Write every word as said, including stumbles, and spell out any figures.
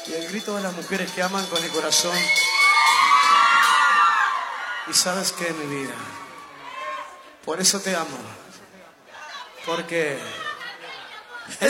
Y el grito de las mujeres que aman con el corazón. Y sabes qué, mi vida, por eso te amo. Porque es